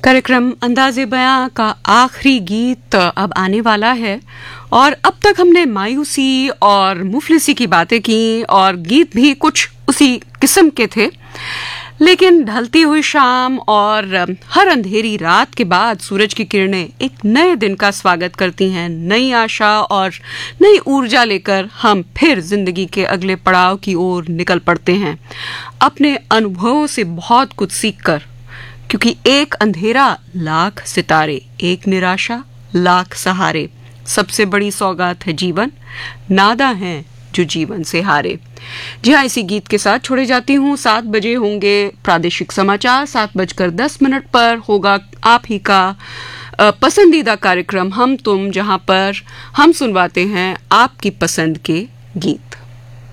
कार्यक्रम अंदाज़े बयां का आखिरी गीत अब आने वाला है और अब तक हमने मायूसी और मुफलिसी की बातें की और गीत भी कुछ उसी किस्म के थे। लेकिन ढलती हुई शाम और हर अंधेरी रात के बाद सूरज की किरणें एक नए दिन का स्वागत करती हैं। नई आशा और नई ऊर्जा लेकर हम फिर जिंदगी के अगले पड़ाव की ओर निकल पड़ते हैं, अपने अनुभवों से बहुत कुछ सीखकर। क्योंकि एक अंधेरा लाख सितारे, एक निराशा लाख सहारे, सबसे बड़ी सौगात है जीवन, नादा हैं जो जीवन से हारे। जी हाँ, इसी गीत के साथ छोड़े जाती हूँ। 7 बजे होंगे प्रादेशिक समाचार, 7:10 पर होगा आप ही का पसंदीदा कार्यक्रम हम तुम, जहाँ पर हम सुनवाते हैं आपकी पसंद के गीत।